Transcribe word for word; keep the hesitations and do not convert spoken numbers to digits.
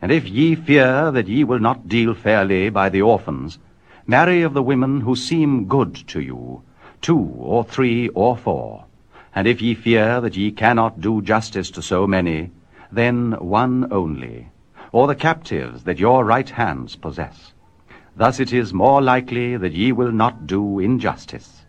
And if ye fear that ye will not deal fairly by the orphans, marry of the women who seem good to you, two or three or four. And if ye fear that ye cannot do justice to so many, then one only, or the captives that your right hands possess. Thus it is more likely that ye will not do injustice.